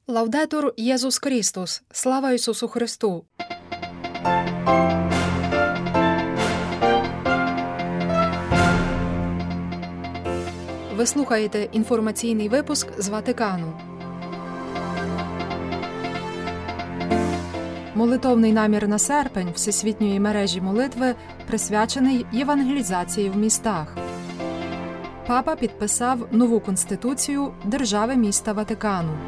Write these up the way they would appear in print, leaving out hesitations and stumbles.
Лаудетур Єсус Христос! Слава Ісусу Христу! Ви слухаєте інформаційний випуск з Ватикану. Молитовний намір на серпень Всесвітньої мережі молитви присвячений євангелізації в містах. Папа підписав нову конституцію держави міста Ватикану.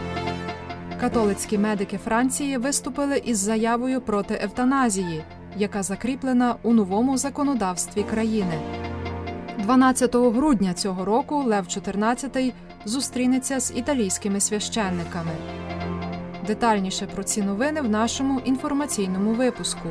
Католицькі медики Франції виступили із заявою проти евтаназії, яка закріплена у новому законодавстві країни. 12 грудня цього року Лев XIV зустрінеться з італійськими священниками. Детальніше про ці новини в нашому інформаційному випуску.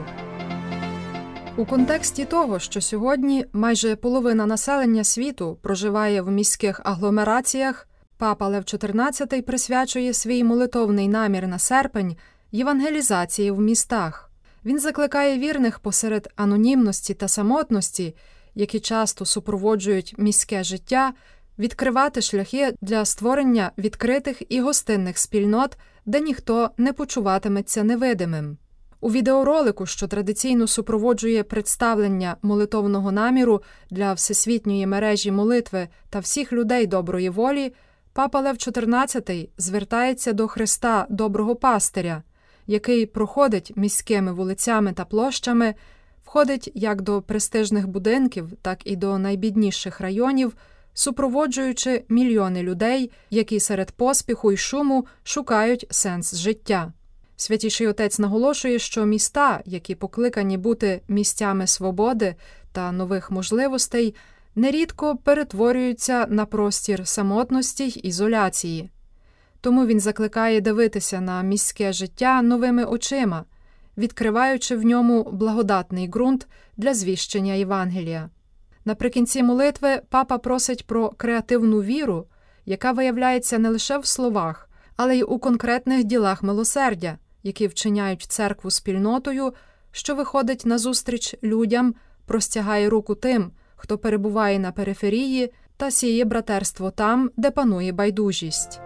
У контексті того, що сьогодні майже половина населення світу проживає в міських агломераціях, Папа Лев XIV присвячує свій молитовний намір на серпень євангелізації в містах. Він закликає вірних посеред анонімності та самотності, які часто супроводжують міське життя, відкривати шляхи для створення відкритих і гостинних спільнот, де ніхто не почуватиметься невидимим. У відеоролику, що традиційно супроводжує представлення молитовного наміру для Всесвітньої мережі молитви та всіх людей доброї волі, Папа Лев XIV звертається до Христа Доброго Пастиря, який проходить міськими вулицями та площами, входить як до престижних будинків, так і до найбідніших районів, супроводжуючи мільйони людей, які серед поспіху й шуму шукають сенс життя. Святіший Отець наголошує, що міста, які покликані бути місцями свободи та нових можливостей, нерідко перетворюються на простір самотності й ізоляції. Тому він закликає дивитися на міське життя новими очима, відкриваючи в ньому благодатний ґрунт для звіщення Євангелія. Наприкінці молитви папа просить про креативну віру, яка виявляється не лише в словах, але й у конкретних ділах милосердя, які вчиняють церкву спільнотою, що виходить назустріч людям, простягає руку тим, хто перебуває на периферії, та сіє братерство там, де панує байдужість.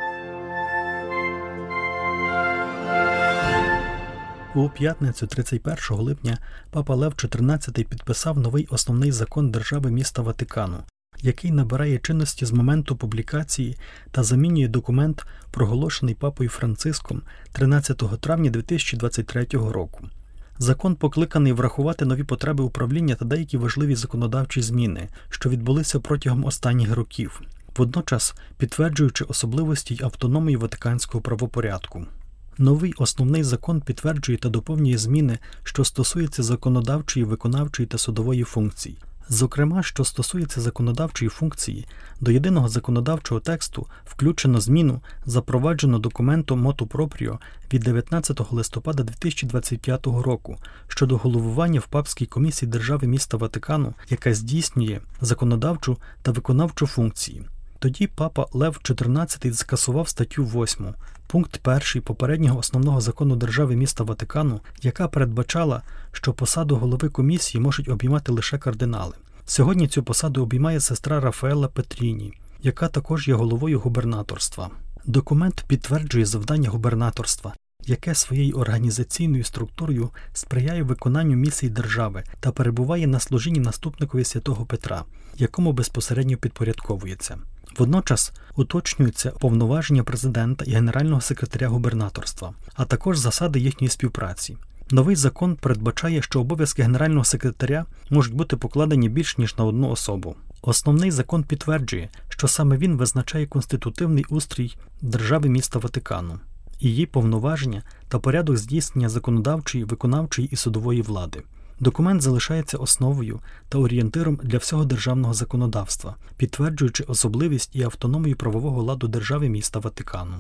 У п'ятницю 31 липня Папа Лев XIV підписав новий основний закон держави міста Ватикану, який набирає чинності з моменту публікації та замінює документ, проголошений Папою Франциском 13 травня 2023 року. Закон покликаний врахувати нові потреби управління та деякі важливі законодавчі зміни, що відбулися протягом останніх років, водночас підтверджуючи особливості й автономію ватиканського правопорядку. Новий основний закон підтверджує та доповнює зміни, що стосуються законодавчої, виконавчої та судової функцій. Зокрема, що стосується законодавчої функції, до єдиного законодавчого тексту включено зміну, запроваджену документом Моту Пропріо від 19 листопада 2025 року щодо головування в Папській комісії держави міста Ватикану, яка здійснює законодавчу та виконавчу функції. Тоді Папа Лев XIV скасував статтю 8, пункт 1 попереднього основного закону держави міста Ватикану, яка передбачала, що посаду голови комісії можуть обіймати лише кардинали. Сьогодні цю посаду обіймає сестра Рафаелла Петріні, яка також є головою губернаторства. Документ підтверджує завдання губернаторства, яке своєю організаційною структурою сприяє виконанню місій держави та перебуває на служінні наступникові святого Петра, якому безпосередньо підпорядковується. Водночас уточнюються повноваження президента і генерального секретаря губернаторства, а також засади їхньої співпраці. Новий закон передбачає, що обов'язки генерального секретаря можуть бути покладені більш ніж на одну особу. Основний закон підтверджує, що саме він визначає конститутивний устрій держави міста Ватикану, її повноваження та порядок здійснення законодавчої, виконавчої і судової влади. Документ залишається основою та орієнтиром для всього державного законодавства, підтверджуючи особливість і автономію правового ладу держави міста Ватикану.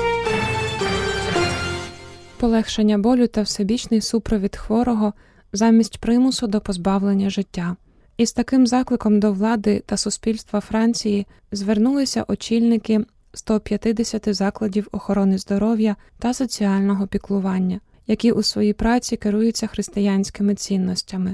Полегшення болю та всебічний супровід хворого замість примусу до позбавлення життя. Із таким закликом до влади та суспільства Франції звернулися очільники 150 закладів охорони здоров'я та соціального піклування, які у своїй праці керуються християнськими цінностями.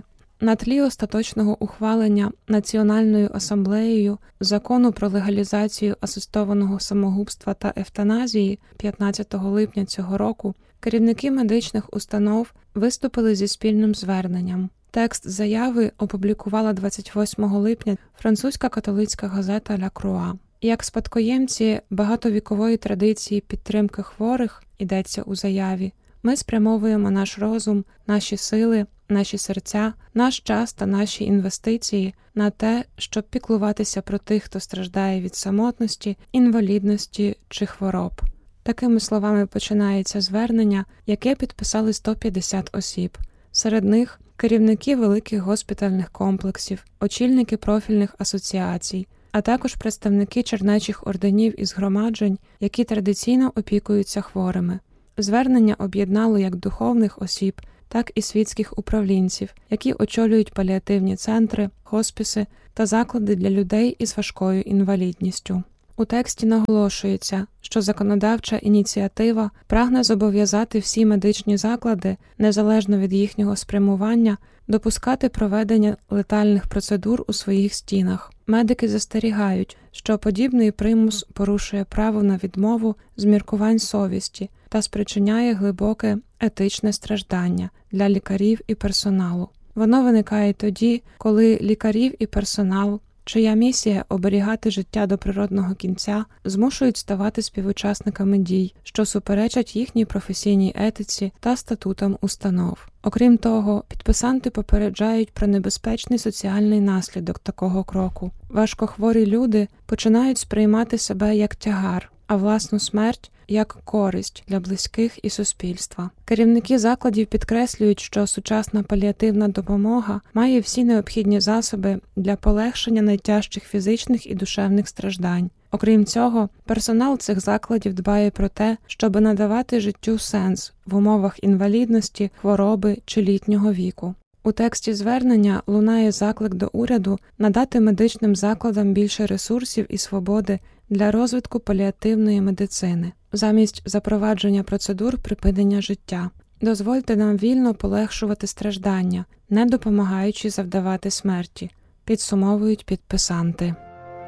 На тлі остаточного ухвалення Національною асамблеєю Закону про легалізацію асистованого самогубства та евтаназії 15 липня цього року керівники медичних установ виступили зі спільним зверненням. Текст заяви опублікувала 28 липня французька католицька газета «Ля Круа». Як спадкоємці багатовікової традиції підтримки хворих, йдеться у заяві, ми спрямовуємо наш розум, наші сили, наші серця, наш час та наші інвестиції на те, щоб піклуватися про тих, хто страждає від самотності, інвалідності чи хвороб. Такими словами починається звернення, яке підписали 150 осіб. Серед них керівники великих госпітальних комплексів, очільники профільних асоціацій, а також представники чернечих орденів і згромаджень, які традиційно опікуються хворими. Звернення об'єднало як духовних осіб, так і світських управлінців, які очолюють паліативні центри, хосписи та заклади для людей із важкою інвалідністю. У тексті наголошується, що законодавча ініціатива прагне зобов'язати всі медичні заклади, незалежно від їхнього спрямування, допускати проведення летальних процедур у своїх стінах. Медики застерігають, що подібний примус порушує право на відмову з міркувань совісті та спричиняє глибоке етичне страждання для лікарів і персоналу. Воно виникає тоді, коли лікарів і персонал, чия місія оберігати життя до природного кінця, змушують ставати співучасниками дій, що суперечать їхній професійній етиці та статутам установ. Окрім того, підписанти попереджають про небезпечний соціальний наслідок такого кроку. Важкохворі люди починають сприймати себе як тягар, а власну смерть – як користь для близьких і суспільства. Керівники закладів підкреслюють, що сучасна паліативна допомога має всі необхідні засоби для полегшення найтяжчих фізичних і душевних страждань. Окрім цього, персонал цих закладів дбає про те, щоб надавати життю сенс в умовах інвалідності, хвороби чи літнього віку. У тексті звернення лунає заклик до уряду надати медичним закладам більше ресурсів і свободи для розвитку паліативної медицини, замість запровадження процедур припинення життя. Дозвольте нам вільно полегшувати страждання, не допомагаючи завдавати смерті, підсумовують підписанти.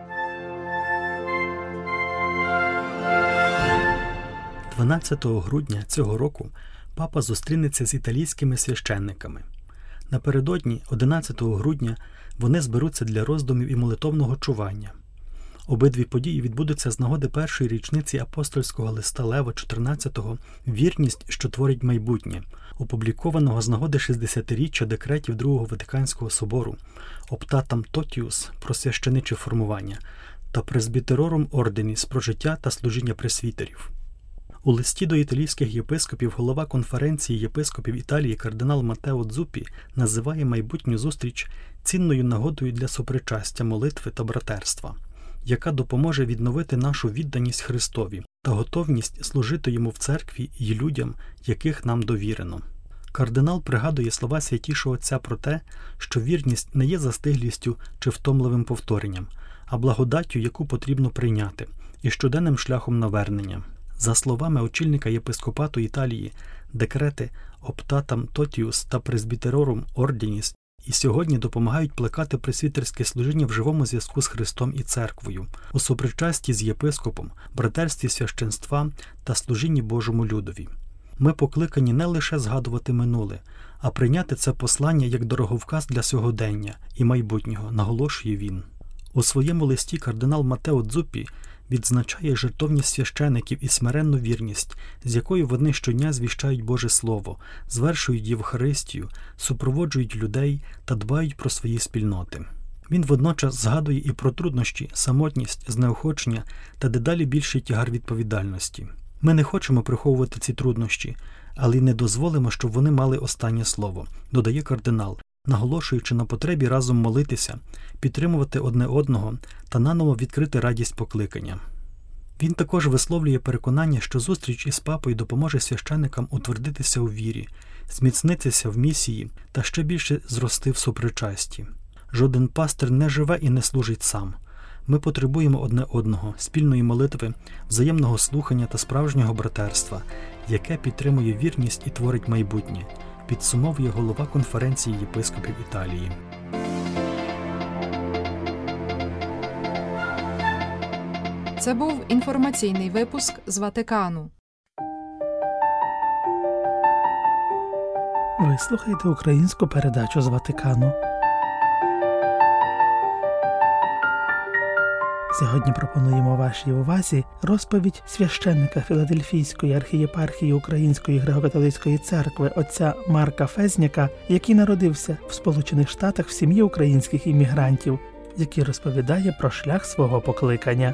– 12 грудня цього року папа зустрінеться з італійськими священниками. Напередодні, 11 грудня, вони зберуться для роздумів і молитовного чування. Обидві події відбудуться з нагоди першої річниці апостольського листа Лева XIV «Вірність, що творить майбутнє», опублікованого з нагоди 60-річчя декретів Другого Ватиканського собору «Optatam totius» про священиче формування та «Presbyterorum ordinis» про життя та служіння пресвітерів. У листі до італійських єпископів голова конференції єпископів Італії кардинал Матео Дзуппі називає майбутню зустріч цінною нагодою для сопричастя, молитви та братерства, яка допоможе відновити нашу відданість Христові та готовність служити Йому в церкві і людям, яких нам довірено. Кардинал пригадує слова Святішого Отця про те, що вірність не є застиглістю чи втомливим повторенням, а благодаттю, яку потрібно прийняти, і щоденним шляхом навернення. За словами очільника єпископату Італії, декрети «Optatam totius» та «Presbyterorum ordinis» і сьогодні допомагають плекати пресвітерське служіння в живому зв'язку з Христом і Церквою, у сопричасті з єпископом, братерстві священства та служінні Божому людові. Ми покликані не лише згадувати минуле, а прийняти це послання як дороговказ для сьогодення і майбутнього, наголошує він. У своєму листі кардинал Матео Дзуппі відзначає жертовність священиків і смиренну вірність, з якою вони щодня звіщають Боже Слово, звершують Євхаристію, супроводжують людей та дбають про свої спільноти. Він водночас згадує і про труднощі, самотність, знеохочення та дедалі більший тягар відповідальності. Ми не хочемо приховувати ці труднощі, але й не дозволимо, щоб вони мали останнє слово, додає кардинал, наголошуючи на потребі разом молитися, підтримувати одне одного та наново відкрити радість покликання. Він також висловлює переконання, що зустріч із папою допоможе священикам утвердитися у вірі, зміцнитися в місії та ще більше зрости в сопричасті. Жоден пастир не живе і не служить сам. Ми потребуємо одне одного, спільної молитви, взаємного слухання та справжнього братерства, яке підтримує вірність і творить майбутнє. підсумовує голова конференції єпископів Італії. Це був інформаційний випуск з Ватикану. Ви слухаєте українську передачу з Ватикану. Сьогодні пропонуємо вашій увазі розповідь священника Філадельфійської архієпархії Української греко-католицької церкви отця Марка Фезняка, який народився в Сполучених Штатах в сім'ї українських іммігрантів, який розповідає про шлях свого покликання.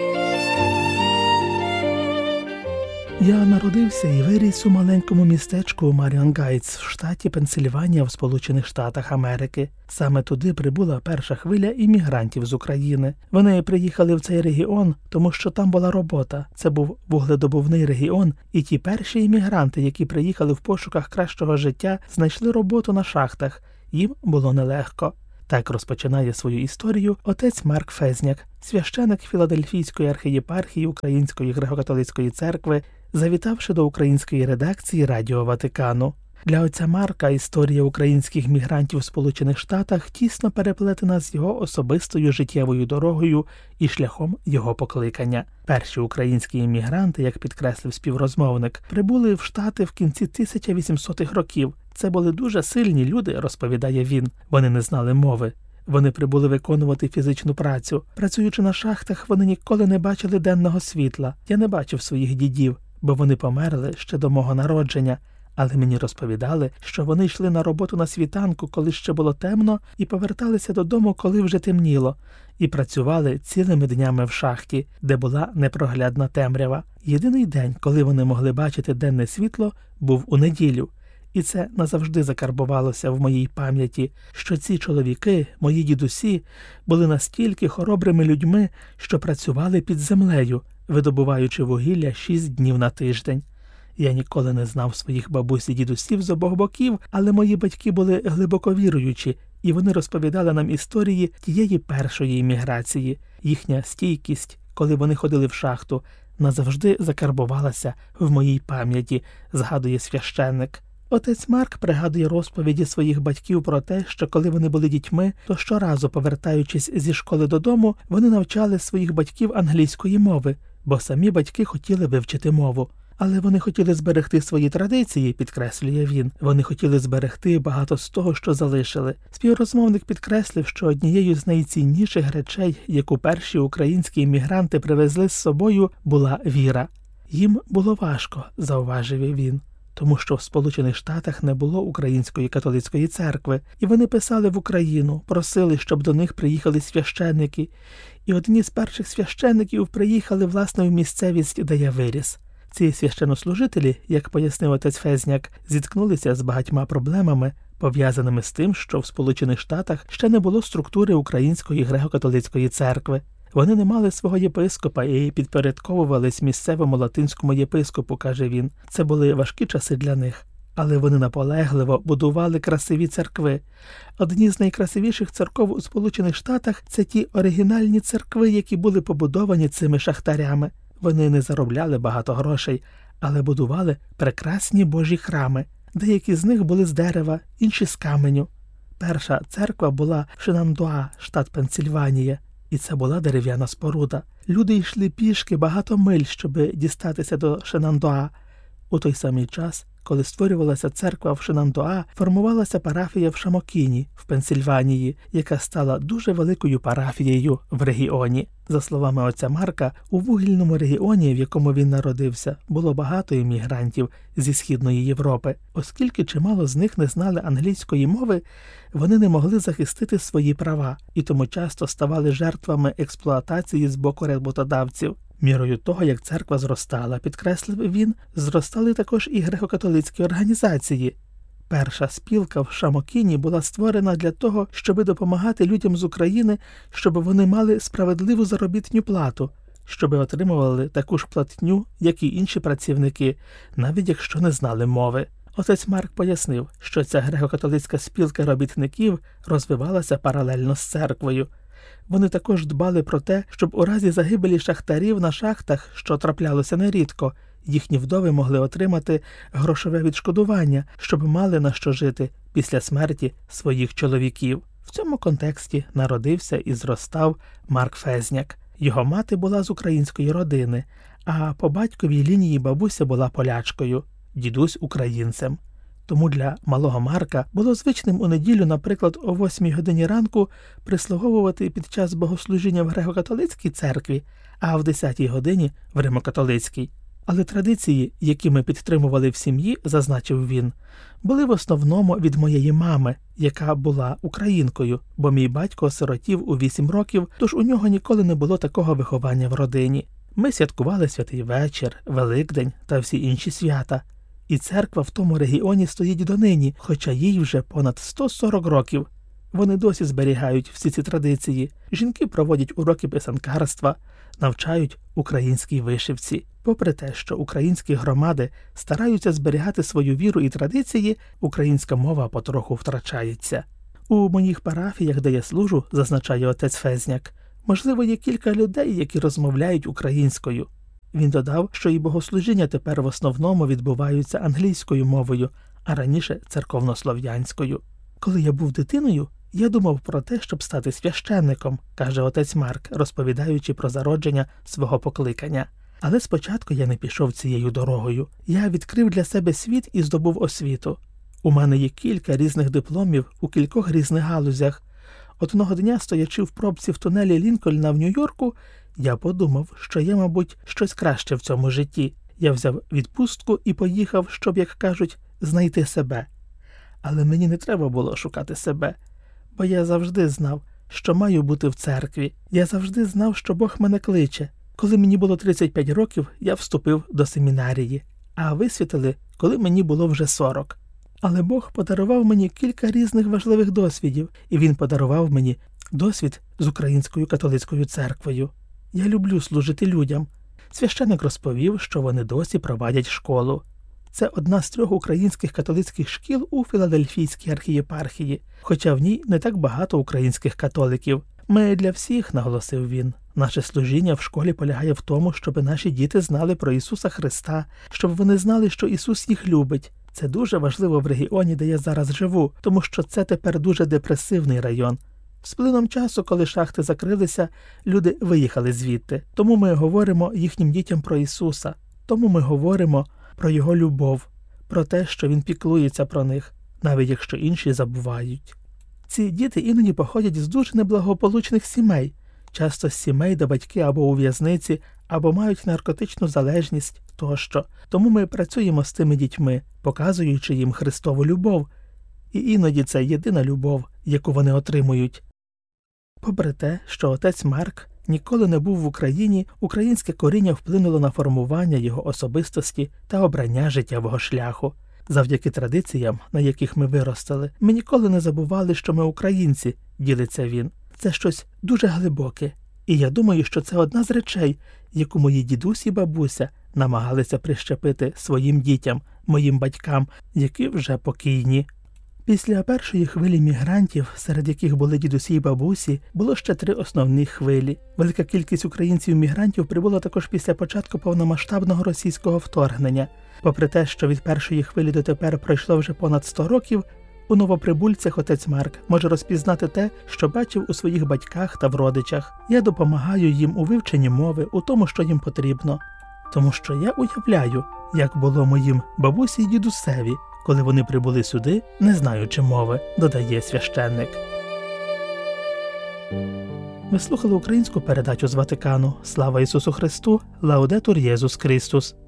Я народився і виріс у маленькому містечку Маріон Гайтс в штаті Пенсильванія в Сполучених Штатах Америки. Саме туди прибула перша хвиля іммігрантів з України. Вони приїхали в цей регіон, тому що там була робота. Це був вугледобувний регіон, і ті перші іммігранти, які приїхали в пошуках кращого життя, знайшли роботу на шахтах. Їм було нелегко. Так розпочинає свою історію отець Марк Фезняк, священик Філадельфійської архієпархії Української греко-католицької церкви, завітавши до української редакції Радіо Ватикану. Для отця Марка історія українських мігрантів в Сполучених Штатах тісно переплетена з його особистою життєвою дорогою і шляхом його покликання. Перші українські іммігранти, як підкреслив співрозмовник, прибули в Штати в кінці 1800-х років. Це були дуже сильні люди, розповідає він. Вони не знали мови. Вони прибули виконувати фізичну працю. Працюючи на шахтах, вони ніколи не бачили денного світла. Я не бачив своїх дідів, бо вони померли ще до мого народження. Але мені розповідали, що вони йшли на роботу на світанку, коли ще було темно, і поверталися додому, коли вже темніло, і працювали цілими днями в шахті, де була непроглядна темрява. Єдиний день, коли вони могли бачити денне світло, був у неділю. І це назавжди закарбувалося в моїй пам'яті, що ці чоловіки, мої дідусі, були настільки хоробрими людьми, що працювали під землею, видобуваючи вугілля 6 днів на тиждень. Я ніколи не знав своїх бабусь і дідусів з обох боків, але мої батьки були глибоко віруючі, і вони розповідали нам історії тієї першої імміграції. Їхня стійкість, коли вони ходили в шахту, назавжди закарбувалася в моїй пам'яті, згадує священник. Отець Марк пригадує розповіді своїх батьків про те, що коли вони були дітьми, то щоразу, повертаючись зі школи додому, вони навчали своїх батьків англійської мови, бо самі батьки хотіли вивчити мову. Але вони хотіли зберегти свої традиції, підкреслює він. Вони хотіли зберегти багато з того, що залишили. Співрозмовник підкреслив, що однією з найцінніших речей, яку перші українські іммігранти привезли з собою, була віра. Їм було важко, зауважив він, тому що в Сполучених Штатах не було Української католицької церкви, і вони писали в Україну, просили, щоб до них приїхали священники. І одні з перших священників приїхали, власне, в місцевість, де я виріс. Ці священнослужителі, як пояснив отець Фезняк, зіткнулися з багатьма проблемами, пов'язаними з тим, що в Сполучених Штатах ще не було структури Української греко-католицької церкви. Вони не мали свого єпископа і підпорядковувались місцевому латинському єпископу, каже він. Це були важкі часи для них. Але вони наполегливо будували красиві церкви. Одні з найкрасивіших церков у Сполучених Штатах – це ті оригінальні церкви, які були побудовані цими шахтарями. Вони не заробляли багато грошей, але будували прекрасні Божі храми. Деякі з них були з дерева, інші з каменю. Перша церква була в Шенандоа, штат Пенсильванія, і це була дерев'яна споруда. Люди йшли пішки багато миль, щоб дістатися до Шенандоа. У той самий час, коли створювалася церква в Шенандоа, формувалася парафія в Шамокіні, в Пенсильванії, яка стала дуже великою парафією в регіоні. За словами отця Марка, у вугільному регіоні, в якому він народився, було багато іммігрантів зі Східної Європи. Оскільки чимало з них не знали англійської мови, вони не могли захистити свої права і тому часто ставали жертвами експлуатації з боку роботодавців. Мірою того, як церква зростала, підкреслив він, зростали також і греко-католицькі організації. Перша спілка в Шамокіні була створена для того, щоб допомагати людям з України, щоб вони мали справедливу заробітну плату, щоб отримували таку ж платню, як і інші працівники, навіть якщо не знали мови. Отець Марк пояснив, що ця греко-католицька спілка робітників розвивалася паралельно з церквою. Вони також дбали про те, щоб у разі загибелі шахтарів на шахтах, що траплялося нерідко, їхні вдови могли отримати грошове відшкодування, щоб мали на що жити після смерті своїх чоловіків. В цьому контексті народився і зростав Марк Фезняк. Його мати була з української родини, а по батьковій лінії бабуся була полячкою, дідусь – українцем. Тому для малого Марка було звичним у неділю, наприклад, о 8 годині ранку прислуговувати під час богослужіння в греко-католицькій церкві, а в 10 годині в римо-католицькій. Але традиції, які ми підтримували в сім'ї, зазначив він, були в основному від моєї мами, яка була українкою, бо мій батько осиротів у 8 років, тож у нього ніколи не було такого виховання в родині. Ми святкували Святий вечір, Великдень та всі інші свята. І церква в тому регіоні стоїть донині, хоча їй вже понад 140 років. Вони досі зберігають всі ці традиції. Жінки проводять уроки писанкарства, навчають українській вишивці. Попри те, що українські громади стараються зберігати свою віру і традиції, українська мова потроху втрачається. У моїх парафіях, де я служу, зазначає отець Фезняк, можливо, є кілька людей, які розмовляють українською. Він додав, що і богослужіння тепер в основному відбуваються англійською мовою, а раніше церковнослов'янською. Коли я був дитиною, я думав про те, щоб стати священником, каже отець Марк, розповідаючи про зародження свого покликання. Але спочатку я не пішов цією дорогою. Я відкрив для себе світ і здобув освіту. У мене є кілька різних дипломів у кількох різних галузях. Одного дня, стоячи в пробці в тунелі Лінкольна в Нью-Йорку, я подумав, що є, мабуть, щось краще в цьому житті. Я взяв відпустку і поїхав, щоб, як кажуть, знайти себе. Але мені не треба було шукати себе, бо я завжди знав, що маю бути в церкві. Я завжди знав, що Бог мене кличе. Коли мені було 35 років, я вступив до семінарії, а висвітили, коли мені було вже 40. Але Бог подарував мені кілька різних важливих досвідів, і Він подарував мені досвід з Українською католицькою церквою. Я люблю служити людям. Священик розповів, що вони досі провадять школу. Це одна з 3 українських католицьких шкіл у Філадельфійській архієпархії, хоча в ній не так багато українських католиків. Ми для всіх, наголосив він. Наше служіння в школі полягає в тому, щоб наші діти знали про Ісуса Христа, щоб вони знали, що Ісус їх любить. Це дуже важливо в регіоні, де я зараз живу, тому що це тепер дуже депресивний район. З плином часу, коли шахти закрилися, люди виїхали звідти. Тому ми говоримо їхнім дітям про Ісуса. Тому ми говоримо про Його любов, про те, що Він піклується про них, навіть якщо інші забувають. Ці діти іноді походять з дуже неблагополучних сімей, часто з сімей, де батьки або у в'язниці, або мають наркотичну залежність тощо. Тому ми працюємо з тими дітьми, показуючи їм Христову любов. І іноді це єдина любов, яку вони отримують. Попри те, що отець Марк ніколи не був в Україні, українське коріння вплинуло на формування його особистості та обрання життєвого шляху. Завдяки традиціям, на яких ми виростали, ми ніколи не забували, що ми українці, ділиться він. Це щось дуже глибоке. І я думаю, що це одна з речей, яку мої дідусь і бабуся намагалися прищепити своїм дітям, моїм батькам, які вже покійні. Після першої хвилі мігрантів, серед яких були дідусі й бабусі, було ще 3 основні хвилі. Велика кількість українців-мігрантів прибула також після початку повномасштабного російського вторгнення. Попри те, що від першої хвилі дотепер пройшло вже понад 100 років, у новоприбульцях отець Марк може розпізнати те, що бачив у своїх батьках та в родичах. Я допомагаю їм у вивченні мови, у тому, що їм потрібно. Тому що я уявляю, як було моїм бабусі й дідусеві, коли вони прибули сюди, не знаючи мови, додає священник. Ви слухали українську передачу з Ватикану. Слава Ісусу Христу! Лаудетур Єсус Христос!